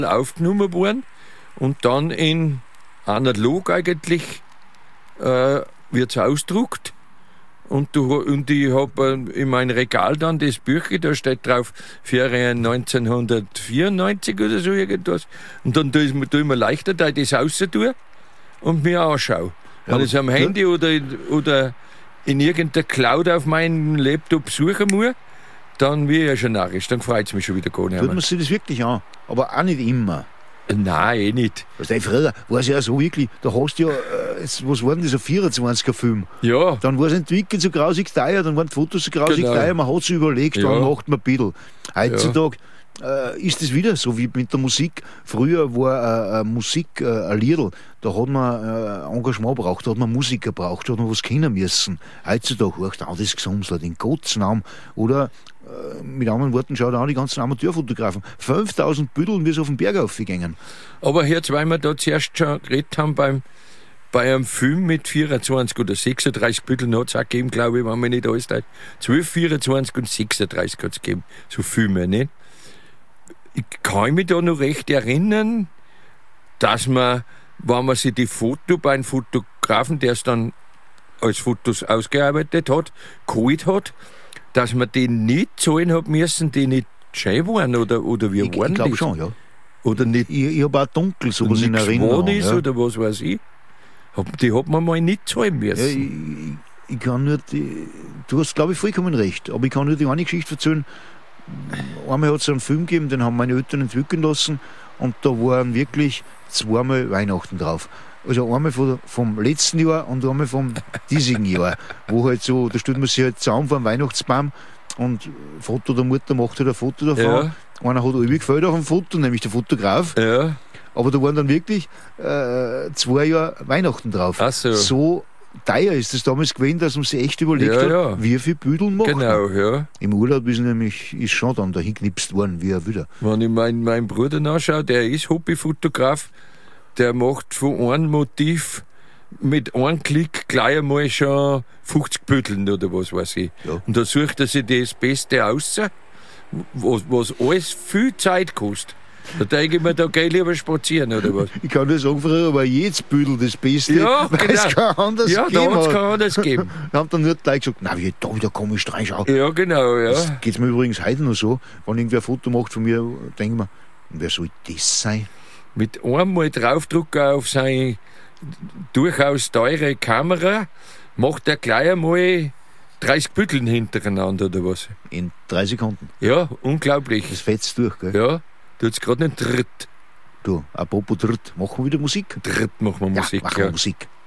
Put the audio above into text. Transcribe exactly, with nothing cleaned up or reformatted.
aufgenommen worden und dann in analog eigentlich äh, wird es ausgedruckt. Und, du, und ich habe in meinem Regal dann das Bücher, da steht drauf Ferien neunzehnhundertvierundneunzig oder so irgendwas. Und dann tue ich, tue ich mir leichter, da ich das raus tue und mir anschaue. Ja, wenn ich es am Handy ja. oder, oder in irgendeiner Cloud auf meinem Laptop suchen muss, dann bin ich ja schon narrisch, dann freut es mich schon wieder gar nicht mehr. Tut man sich das wirklich an, aber auch nicht immer. Nein, eh nicht. Weißt du, früher war es ja so wirklich, da hast du ja, äh, was war denn das, ein vierundzwanziger-Film? Ja. Dann war es entwickelt so grausig teuer, dann waren die Fotos so grausig genau. teuer, man hat sich überlegt, ja. wann macht man ein bisschen. Heutzutage ja. äh, ist es wieder so wie mit der Musik. Früher war äh, äh, Musik äh, ein Liedl, da hat man äh, Engagement braucht, da hat man Musiker braucht, da hat man was kennen müssen. Heutzutage hörst du auch das Gesumsel, in Gottes Namen. Oder mit anderen Worten, schau da an, die ganzen Amateurfotografen. fünftausend Büdel, wie sie auf den Berg aufgegangen. Aber jetzt, weil wir da zuerst schon geredet haben, beim, bei einem Film mit vierundzwanzig oder sechsunddreißig Büdel hat es auch gegeben, glaube ich, wenn man nicht alles teilt. zwölf, vierundzwanzig und sechsunddreißig hat es gegeben, so Filme, nicht? Ich kann mich da noch recht erinnern, dass man, wenn man sich die Foto bei einem Fotografen, der es dann als Fotos ausgearbeitet hat, geholt hat, dass man die nicht zahlen hat müssen, die nicht schön waren, oder, oder wie ich, waren ich glaube die? schon, ja. Oder nicht. Ich, ich habe auch dunkel sowas in Erinnerung. Ist, ja. oder was weiß ich. Die hat man mal nicht zahlen müssen. Ja, ich, ich kann nur die, du hast, glaube ich, vollkommen recht, aber ich kann nur die eine Geschichte erzählen. Einmal hat es einen Film gegeben, den haben meine Eltern entwickeln lassen und da waren wirklich zweimal Weihnachten drauf. Also einmal von, vom letzten Jahr und einmal vom diesigen Jahr, wo halt so, da stellt man sich halt zusammen vor dem Weihnachtsbaum und Vater der Mutter macht halt ein Foto davon. Ja. Einer hat ewig gefällt auf dem Foto, nämlich der Fotograf. Ja. Aber da waren dann wirklich äh, zwei Jahre Weihnachten drauf. Ach so. So teuer ist es damals gewesen, dass man sich echt überlegt ja, hat, ja. wie viel Büdel macht Genau, man. ja. Im Urlaub ist nämlich ist schon dann dahin geknipst worden, wie er wieder. Wenn ich meinen mein Bruder nachschaue, der ist Hobbyfotograf, der macht von einem Motiv mit einem Klick gleich einmal schon fünfzig Büdeln oder was weiß ich. Ja. Und da sucht er sich das Beste aus, was, was alles viel Zeit kostet. Da denke ich mir, da gehe ich lieber spazieren, oder was? Ich kann nur sagen, früher war jedes Büdel das Beste, ja, weil genau. es kein anderes ja, gegeben da hat es hat. kein anderes gegeben. Da haben dann nur die Leute gesagt, na, wie da wieder komisch reinschauen. Ja, genau, ja. Das geht mir übrigens heute noch so, wenn irgendwer ein Foto macht von mir, denke ich mir, wer soll das sein? Mit einmal draufdrucken auf seine durchaus teure Kamera, macht er gleich einmal dreißig Büdeln hintereinander, oder was? In drei Sekunden. Ja, unglaublich. Das fetzt durch, gell? Ja, du hast gerade nicht dritt. Du, apropos dritt, machen wir wieder Musik? Dritt machen wir Ja, Musik. machen wir Musik.